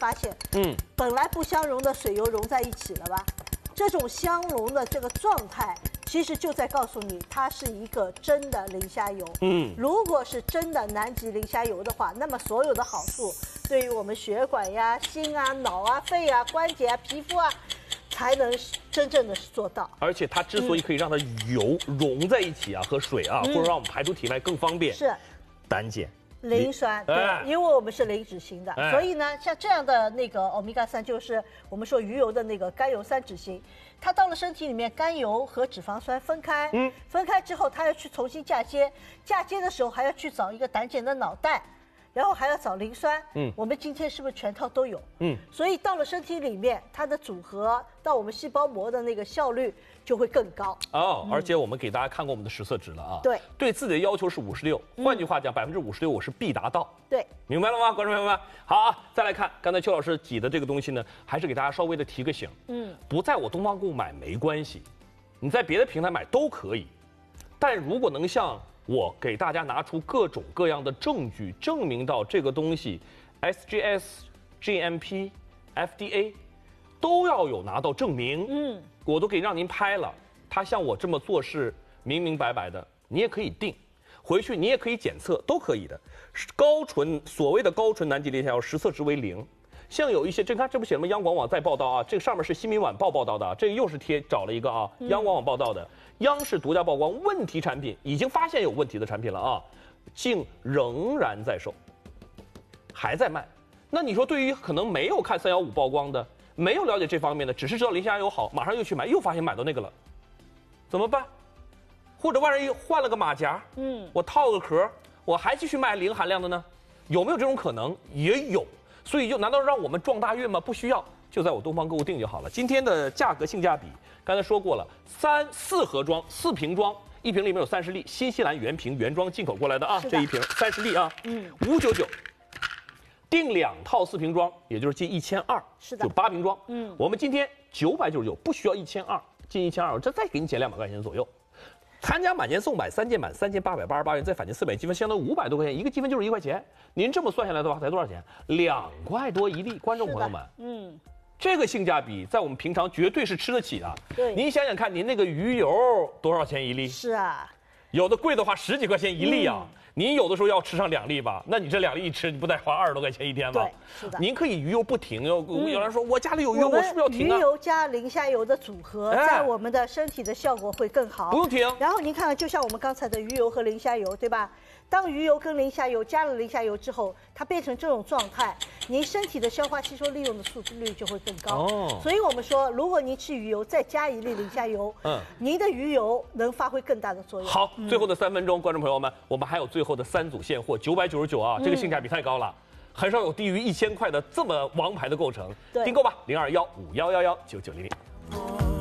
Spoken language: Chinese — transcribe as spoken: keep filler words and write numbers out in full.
发现， 嗯， 本来不相容的水油融在一起了吧？这种相融的这个状态，其实就在告诉你，它是一个真的磷虾油。 嗯， 如果是真的南极磷虾油的话，那么所有的好处，对于我们血管呀、心啊、脑啊、肺啊、关节啊、皮肤啊，才能真正的做到。 而且它之所以可以让它油融在一起啊，和水啊，或者让我们排出体外更方便， 是胆碱。 磷酸，对， 哎、 因为我们是磷脂型的， 哎、 所以呢，像这样的那个欧米伽三，就是我们说鱼油的那个甘油三酯型，它到了身体里面，甘油和脂肪酸分开，嗯，分开之后，它要去重新嫁接，嫁接的时候还要去找一个胆碱的脑袋，然后还要找磷酸，嗯，我们今天是不是全套都有？嗯，所以到了身体里面，它的组合到我们细胞膜的那个效率就会更高哦。而且我们给大家看过我们的实测值了啊， 对， 对自己的要求是五十六，换句话讲，百分之五十六我是必达到。 对， 明白了吗，观众朋友们？好啊，再来看刚才邱老师挤的这个东西呢，还是给大家稍微的提个醒，嗯，不在我东方购物买没关系，你在别的平台买都可以，但如果能像我给大家拿出各种各样的证据，证明到这个东西 S G S、G M P、F D A 都要有拿到证明，嗯，我都给让您拍了，他像我这么做是明明白白的，你也可以定。回去你也可以检测，都可以的。高纯所谓的高纯南极磷虾油实测值为零，像有一些，这看这不写什么央广网在报道啊，这个上面是新民晚报报道的，这个又是贴找了一个啊，央广网报道的，央视独家曝光问题产品，已经发现有问题的产品了啊，竟仍然在售，还在卖。那你说，对于可能没有看三幺五曝光的，没有了解这方面的，只是知道磷虾油好，马上又去买，又发现买到那个了，怎么办？或者万一换了个马甲，嗯，我套个壳，我还继续卖零含量的呢？有没有这种可能？也有。所以就难道让我们撞大运吗？不需要，就在我东方购物订就好了。今天的价格性价比，刚才说过了，三四盒装，四瓶装，一瓶里面有三十粒，新西兰原瓶原装进口过来的啊，这一瓶三十粒啊，嗯，五九九。订两套四瓶装，也就是近一千二， 是的， 就八瓶装，嗯，我们今天九百九十九，不需要一千二，近一千二，这再给你减两百块钱左右。参加满减送买三件满三千八百八十八元，再返金四百积分，相当于五百多块钱，一个积分就是一块钱。您这么算下来的话，才多少钱？两块多一粒，观众朋友们，嗯，这个性价比在我们平常绝对是吃得起的。 对， 您想想看，您那个鱼油多少钱一粒？ 是啊， 有的贵的话十几块钱一粒啊。嗯，您有的时候要吃上两粒吧，那你这两粒一吃，你不得花二十多块钱一天吗？ 对，是的。 您可以鱼油不停，有有人说我家里有鱼油， 我我是不是要停啊？ 鱼油加磷虾油的组合， 哎， 在我们的身体的效果会更好， 不用停。 然后您看看，就像我们刚才的鱼油和磷虾油，对吧？当鱼油跟磷虾油加了磷虾油之后，它变成这种状态，您身体的消化吸收利用的速率就会更高。哦，所以我们说，如果您吃鱼油再加一粒磷虾油，嗯，您的鱼油能发挥更大的作用。 好，最后的三分钟，观众朋友们，我们还有最后的三组现货，九百九十九啊，这个性价比太高了，很少有低于一千块的这么王牌的构成。订购吧，零二幺五幺幺幺九九零零。